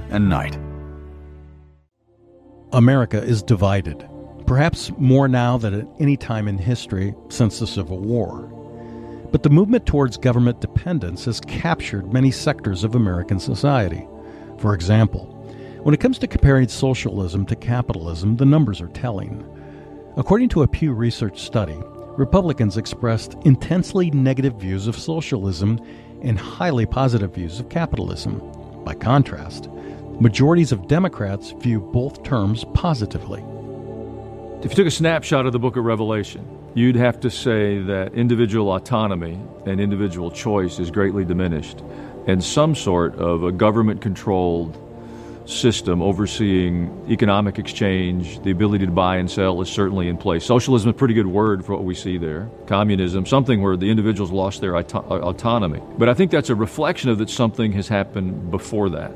and night. America is divided, perhaps more now than at any time in history since the Civil War. But the movement towards government dependence has captured many sectors of American society. For example, when it comes to comparing socialism to capitalism, the numbers are telling. According to a Pew Research study, Republicans expressed intensely negative views of socialism and highly positive views of capitalism. By contrast, majorities of Democrats view both terms positively. If you took a snapshot of the book of Revelation, you'd have to say that individual autonomy and individual choice is greatly diminished, and some sort of a government-controlled system overseeing economic exchange, the ability to buy and sell is certainly in place. Socialism is a pretty good word for what we see there. Communism, something where the individuals lost their autonomy. But I think that's a reflection of that something has happened before that.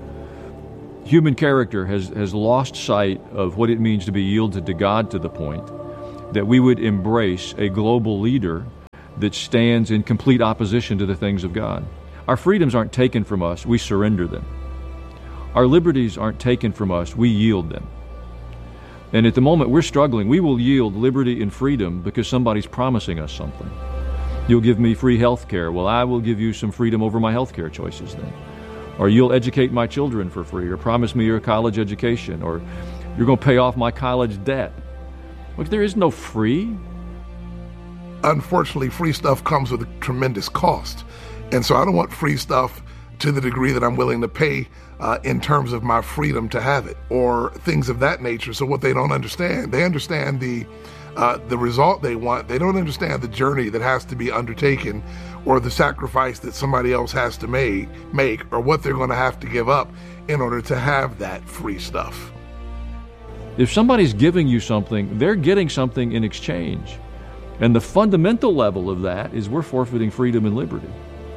Human character has lost sight of what it means to be yielded to God to the point that we would embrace a global leader that stands in complete opposition to the things of God. Our freedoms aren't taken from us, we surrender them. Our liberties aren't taken from us, we yield them. And at the moment we're struggling, we will yield liberty and freedom because somebody's promising us something. You'll give me free health care. Well, I will give you some freedom over my health care choices then. Or you'll educate my children for free, or promise me your college education, or you're going to pay off my college debt. Look, there is no free. Unfortunately, free stuff comes with a tremendous cost. And so I don't want free stuff to the degree that I'm willing to pay in terms of my freedom to have it, or things of that nature. So what they don't understand, they understand the result they want. They don't understand the journey that has to be undertaken, or the sacrifice that somebody else has to make, or what they're going to have to give up in order to have that free stuff. If somebody's giving you something, they're getting something in exchange. And the fundamental level of that is we're forfeiting freedom and liberty.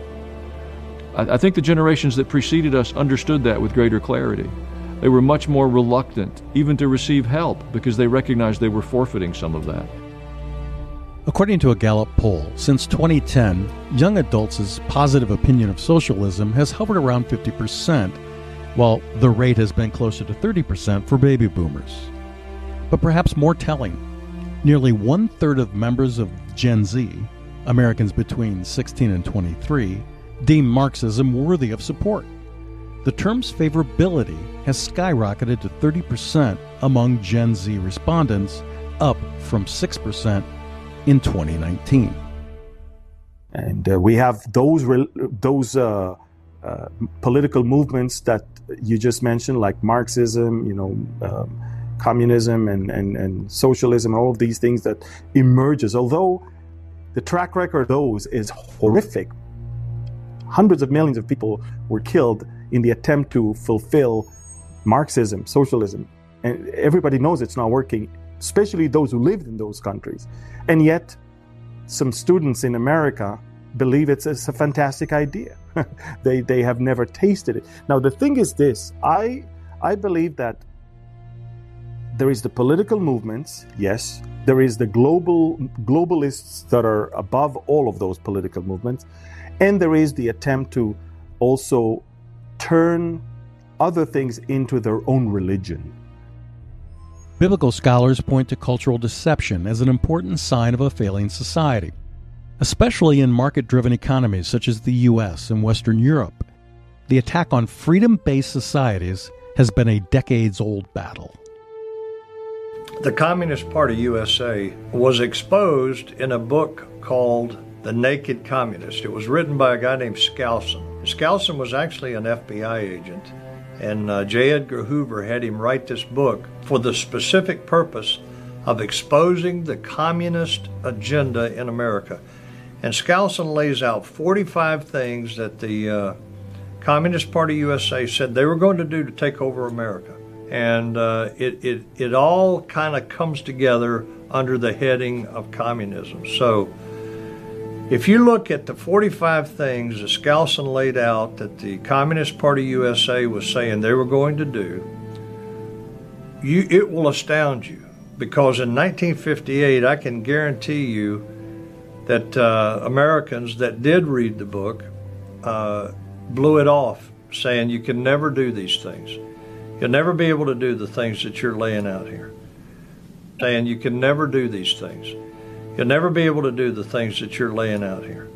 I think the generations that preceded us understood that with greater clarity. They were much more reluctant even to receive help because they recognized they were forfeiting some of that. According to a Gallup poll, since 2010, young adults' positive opinion of socialism has hovered around 50%, while the rate has been closer to 30% for baby boomers. But perhaps more telling, nearly one-third of members of Gen Z, Americans between 16 and 23, deem Marxism worthy of support. The term's favorability has skyrocketed to 30% among Gen Z respondents, up from 6% in 2019. And we have those political movements that you just mentioned, like Marxism, communism and socialism, all of these things that emerges. Although the track record of those is horrific. Hundreds of millions of people were killed in the attempt to fulfill Marxism, socialism. And everybody knows it's not working, especially those who lived in those countries. And yet, some students in America believe it's a fantastic idea. They have never tasted it. Now, the thing is this, I believe that there is the political movements, yes. There is the globalists that are above all of those political movements. And there is the attempt to also turn other things into their own religion. Biblical scholars point to cultural deception as an important sign of a failing society, especially in market-driven economies such as the U.S. and Western Europe. The attack on freedom-based societies has been a decades-old battle. The Communist Party USA was exposed in a book called The Naked Communist. It was written by a guy named Skousen. Skousen was actually an FBI agent, and J. Edgar Hoover had him write this book for the specific purpose of exposing the communist agenda in America. And Skousen lays out 45 things that the Communist Party USA said they were going to do to take over America. And it all kind of comes together under the heading of communism. So if you look at the 45 things that Skousen laid out that the Communist Party USA was saying they were going to do, it will astound you. Because in 1958, I can guarantee you that Americans that did read the book blew it off saying you can never do these things. You'll never be able to do the things that you're laying out here. Saying you can never do these things. You'll never be able to do the things that you're laying out here.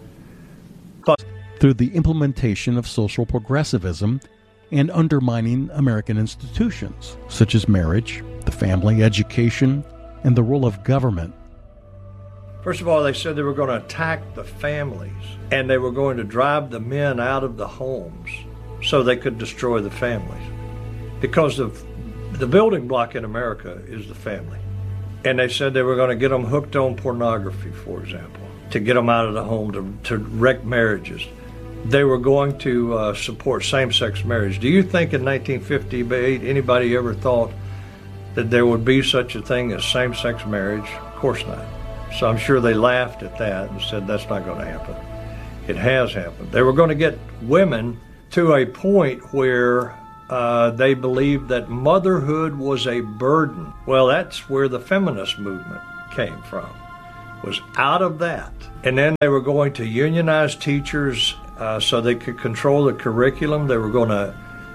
Through the implementation of social progressivism and undermining American institutions, such as marriage, the family, education, and the role of government. First of all, they said they were going to attack the families, and they were going to drive the men out of the homes so they could destroy the families. Because of the building block in America is the family. And they said they were going to get them hooked on pornography, for example, to get them out of the home, to wreck marriages. They were going to support same-sex marriage. Do you think in 1958 anybody ever thought that there would be such a thing as same-sex marriage? Of course not. So I'm sure they laughed at that and said that's not going to happen. It has happened. They were going to get women to a point where they believed that motherhood was a burden. Well, that's where the feminist movement came from, was out of that. And then they were going to unionize teachers so they could control the curriculum. They were going to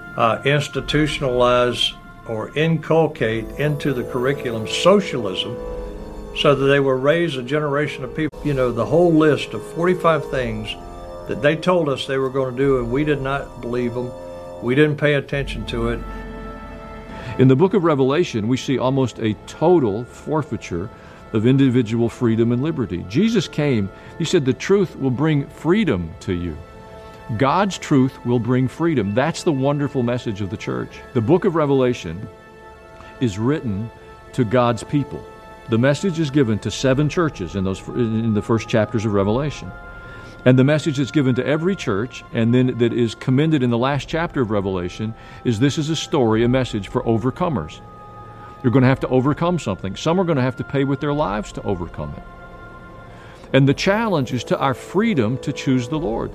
institutionalize or inculcate into the curriculum socialism so that they would raise a generation of people. You know, the whole list of 45 things that they told us they were going to do, and we did not believe them. We didn't pay attention to it. In the book of Revelation, we see almost a total forfeiture of individual freedom and liberty. Jesus came, he said the truth will bring freedom to you. God's truth will bring freedom. That's the wonderful message of the church. The book of Revelation is written to God's people. The message is given to 7 churches in the first chapters of Revelation. And the message that's given to every church, and then that is commended in the last chapter of Revelation, is this is a story, a message for overcomers. You're going to have to overcome something. Some are going to have to pay with their lives to overcome it. And the challenge is to our freedom to choose the Lord.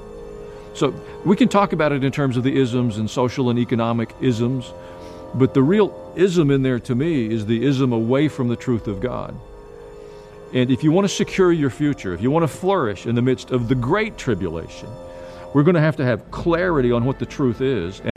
So we can talk about it in terms of the isms and social and economic isms, but the real ism in there to me is the ism away from the truth of God. And if you want to secure your future, if you want to flourish in the midst of the great tribulation, we're going to have clarity on what the truth is.